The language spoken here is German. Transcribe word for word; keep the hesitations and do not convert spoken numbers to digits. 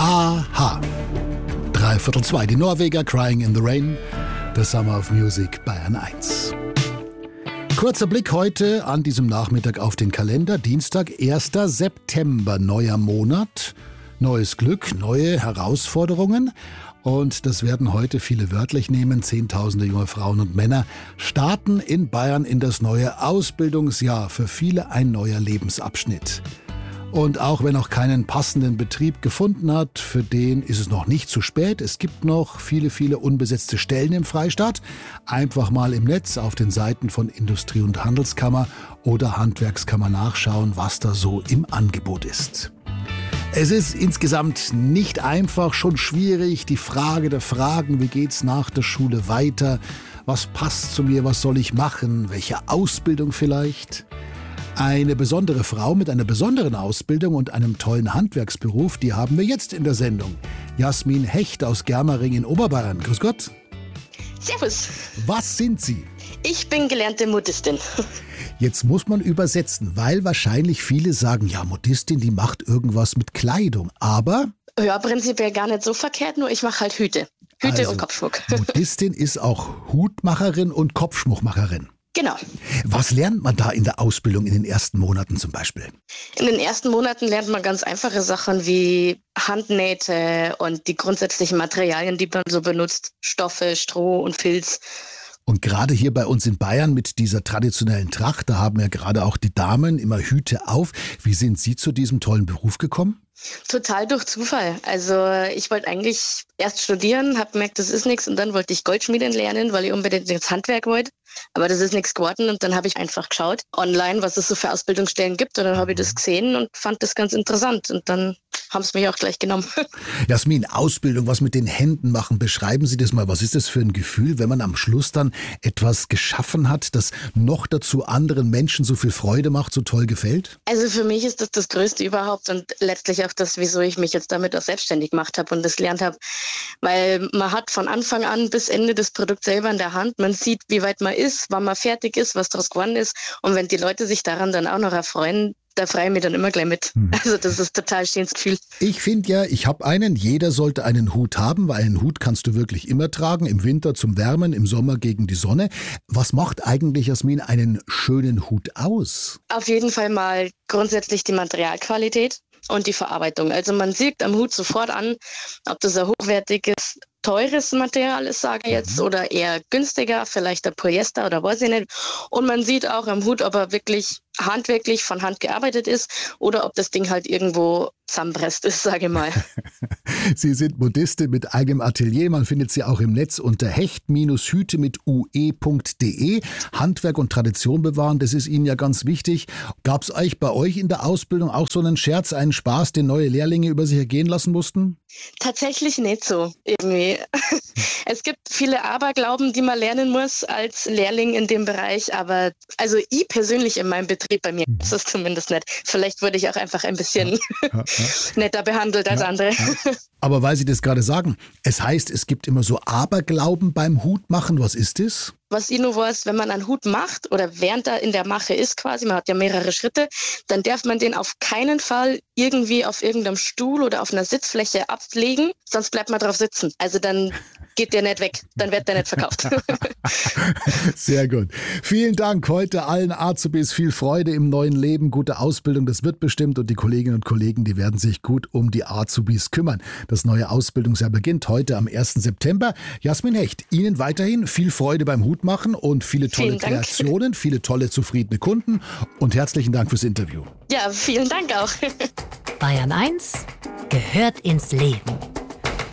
Aha. Dreiviertel zwei. Die Norweger Crying in the Rain. The Summer of Music, Bayern eins. Kurzer Blick heute an diesem Nachmittag auf den Kalender. Dienstag, erster September, neuer Monat. Neues Glück, neue Herausforderungen. Und das werden heute viele wörtlich nehmen. Zehntausende junge Frauen und Männer starten in Bayern in das neue Ausbildungsjahr. Für viele ein neuer Lebensabschnitt. Und auch wenn noch keinen passenden Betrieb gefunden hat, für den ist es noch nicht zu spät. Es gibt noch viele, viele unbesetzte Stellen im Freistaat. Einfach mal im Netz auf den Seiten von Industrie- und Handelskammer oder Handwerkskammer nachschauen, was da so im Angebot ist. Es ist insgesamt nicht einfach, schon schwierig. Die Frage der Fragen, wie geht's nach der Schule weiter? Was passt zu mir? Was soll ich machen? Welche Ausbildung vielleicht? Eine besondere Frau mit einer besonderen Ausbildung und einem tollen Handwerksberuf, die haben wir jetzt in der Sendung. Jasmin Hecht aus Germering in Oberbayern. Grüß Gott. Servus. Was sind Sie? Ich bin gelernte Modistin. Jetzt muss man übersetzen, weil wahrscheinlich viele sagen, ja, Modistin, die macht irgendwas mit Kleidung. Aber... Ja, prinzipiell gar nicht so verkehrt, nur ich mache halt Hüte. Hüte also, und Kopfschmuck. Modistin ist auch Hutmacherin und Kopfschmuckmacherin. Genau. Was lernt man da in der Ausbildung in den ersten Monaten zum Beispiel? In den ersten Monaten lernt man ganz einfache Sachen wie Handnähte und die grundsätzlichen Materialien, die man so benutzt. Stoffe, Stroh und Filz. Und gerade hier bei uns in Bayern mit dieser traditionellen Tracht, da haben ja gerade auch die Damen immer Hüte auf. Wie sind Sie zu diesem tollen Beruf gekommen? Total durch Zufall. Also ich wollte eigentlich erst studieren, habe gemerkt, das ist nichts und dann wollte ich Goldschmieden lernen, weil ich unbedingt ins Handwerk wollte. Aber das ist nichts geworden und dann habe ich einfach geschaut online, was es so für Ausbildungsstellen gibt und dann habe ich das gesehen und fand das ganz interessant und dann haben sie mich auch gleich genommen. Jasmin, Ausbildung, was mit den Händen machen, beschreiben Sie das mal. Was ist das für ein Gefühl, wenn man am Schluss dann etwas geschaffen hat, das noch dazu anderen Menschen so viel Freude macht, so toll gefällt? Also für mich ist das das Größte überhaupt und letztlich auch das, wieso ich mich jetzt damit auch selbstständig gemacht habe und das gelernt habe. Weil man hat von Anfang an bis Ende das Produkt selber in der Hand. Man sieht, wie weit man ist, wann man fertig ist, was daraus geworden ist. Und wenn die Leute sich daran dann auch noch erfreuen, da freue ich mich dann immer gleich mit. Hm. Also das ist total ein schönes Gefühl. Ich finde ja, ich habe einen, jeder sollte einen Hut haben, weil einen Hut kannst du wirklich immer tragen, im Winter zum Wärmen, im Sommer gegen die Sonne. Was macht eigentlich, Jasmin, einen schönen Hut aus? Auf jeden Fall mal grundsätzlich die Materialqualität und die Verarbeitung. Also man sieht am Hut sofort an, ob das ein hochwertiges, teures Material ist, sage ich jetzt, oder eher günstiger, vielleicht ein Polyester oder weiß ich nicht. Und man sieht auch am Hut, ob er wirklich handwerklich von Hand gearbeitet ist oder ob das Ding halt irgendwo zusammenpresst ist, sage ich mal. Sie sind Modistin mit eigenem Atelier. Man findet sie auch im Netz unter hecht-hüte mit ue punkt de. Handwerk und Tradition bewahren, das ist Ihnen ja ganz wichtig. Gab es euch bei euch in der Ausbildung auch so einen Scherz, einen Spaß, den neue Lehrlinge über sich ergehen lassen mussten? Tatsächlich nicht so, irgendwie. Es gibt viele Aberglauben, die man lernen muss als Lehrling in dem Bereich, aber also ich persönlich in meinem Betrieb, bei mir ist das zumindest nicht. Vielleicht wurde ich auch einfach ein bisschen ja, ja, ja. netter behandelt als ja, andere. Ja. Aber weil Sie das gerade sagen, es heißt, es gibt immer so Aberglauben beim Hutmachen. Was ist das? Was ich nur weiß, wenn man einen Hut macht oder während er in der Mache ist quasi, man hat ja mehrere Schritte, dann darf man den auf keinen Fall irgendwie auf irgendeinem Stuhl oder auf einer Sitzfläche ablegen, sonst bleibt man drauf sitzen. Also dann geht der nicht weg, dann wird der nicht verkauft. Sehr gut. Vielen Dank heute allen Azubis, viel Freude im neuen Leben, gute Ausbildung, das wird bestimmt und die Kolleginnen und Kollegen, die werden sich gut um die Azubis kümmern. Das neue Ausbildungsjahr beginnt heute am ersten September. Jasmin Hecht, Ihnen weiterhin viel Freude beim Hut machen und viele tolle Kreationen, viele tolle, zufriedene Kunden und herzlichen Dank fürs Interview. Ja, vielen Dank auch. Bayern eins gehört ins Leben.